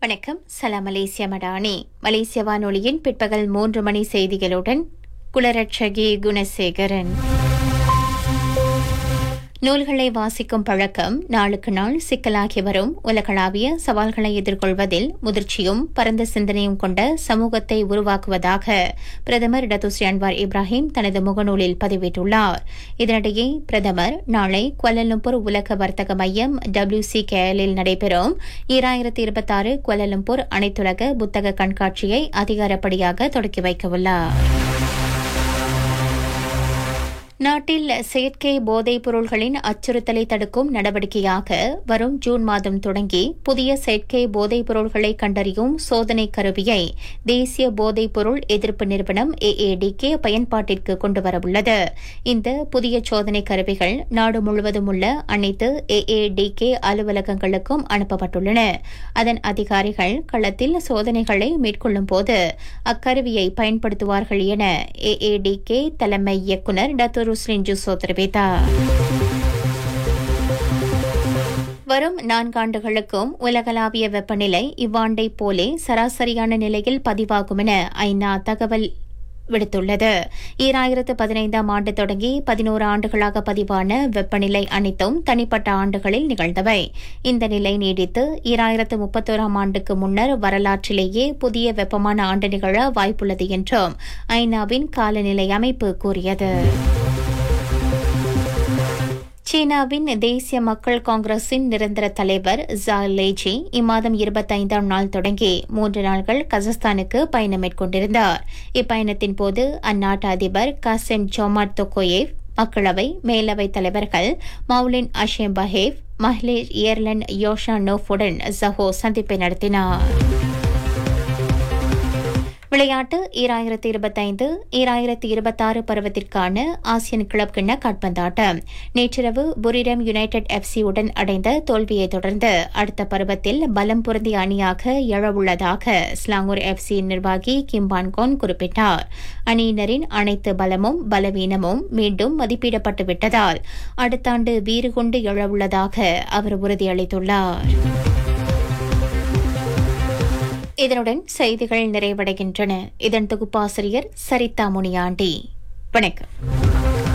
வணக்கம். சலாம் மலேசியா மடானி. மலேசிய வானொலியின் பிற்பகல் 3 மணி செய்திகளுடன் குலரட்சகி குணசேகரன். நூல்களை வாசிக்கும் பழக்கம் நாளுக்கு நாள் சிக்கலாகி வரும் உலகளாவிய சவால்களை எதிர்கொள்வதில் முதிர்ச்சியும் பரந்த சிந்தனையும் கொண்ட சமூகத்தை உருவாக்குவதாக பிரதமர் டத்துஸ்ரீ அன்வார் இப்ராஹிம் தனது முகநூலில் பதிவிட்டுள்ளார். இதனிடையே பிரதமர் நாளை குவாலலம்பூர் உலக வர்த்தக மையம் WCKL-இல் நடைபெறும் 2026 குவாலலம்பூர் அனைத்துலக புத்தக கண்காட்சியை அதிகாரப்படியாக தொடக்கி வைக்கவுள்ளார். நாட்டில் செயற்கை போதைப் பொருள்களின் அச்சுறுத்தலை தடுக்கும் நடவடிக்கையாக வரும் ஜூன் மாதம் தொடங்கி புதிய செயற்கை போதைப் பொருள்களை கண்டறியும் சோதனை கருவியை தேசிய போதைப் பொருள் எதிர்ப்பு நிறுவனம் AADK பயன்பாட்டிற்கு கொண்டுவரவுள்ளது. இந்த புதிய சோதனை கருவிகள் நாடு முழுவதும் உள்ள அனைத்து AADK அலுவலகங்களுக்கும் அனுப்பப்பட்டுள்ளன. அதன் அதிகாரிகள் களத்தில் சோதனைகளை மேற்கொள்ளும் போது அக்கருவியை பயன்படுத்துவார்கள் என AADK தலைமை இயக்குநர் டத்து ருஸ்ரின்ஜுசோ தெரிவித்தார். வரும் 4 ஆண்டுகளுக்கும் உலகளாவிய வெப்பநிலை இவ்வாண்டை போலே சராசரியான நிலையில் பதிவாகும் என ஐநா தகவல் விடுத்துள்ளது. 2015ஆம் ஆண்டு தொடங்கி 11 ஆண்டுகளாக பதிவான வெப்பநிலை அனைத்தும் தனிப்பட்ட ஆண்டுகளில் நிகழ்ந்தவை. இந்த நிலை நீடித்து 2031ஆம் ஆண்டுக்கு முன்னர் வரலாற்றிலேயே புதிய வெப்பமான ஆண்டு நிகழ வாய்ப்புள்ளது என்றும் ஐநாவின் காலநிலை அமைப்பு கூறியது. சீனாவின் தேசிய மக்கள் காங்கிரசின் நிரந்தர தலைவர் ஜா லேஜி இம்மாதம் 25ஆம் நாள் தொடங்கி 3 நாள்கள் கஜஸ்தானுக்கு பயணம் மேற்கொண்டிருந்தார். இப்பயணத்தின் போது அந்நாட்டு அதிபர் காசிம் ஜோமார்ட் தொகோயேவ், மக்களவை மேலவைத் தலைவர்கள் மௌலின் அஷேம்பஹேவ், மஹ்லேஷ் ஏர்லன் யோஷானோஃபுடன் ஜஹோ சந்திப்பை நடத்தினார். விளையாட்டு 2025-2026 பருவத்திற்கான ஆசியன் கிளப் கிண்ண காற்பந்தாட்டம் நேற்றிரவு புரிரம் யுனைடெட் FC உடன் அடைந்த தோல்வியை தொடர்ந்து அடுத்த பருவத்தில் பலம் பொருந்திய அணியாக எழவுள்ளதாக ஸ்லாங்கூர் FC நிர்வாகி கிம்பான்கோன் குறிப்பிட்டார். அணியினரின் அனைத்து பலமும் பலவீனமும் மீண்டும் மதிப்பிடப்பட்டு விட்டதால் அடுத்த ஆண்டு வீறு கொண்டு எழவுள்ளதாக அவர் உறுதியளித்துள்ளார். இதனுடன் செய்திகள் நிறைவடைகின்றன. இதன் தொகுப்பாசிரியர் சரிதா முனியாண்டி. வணக்கம்.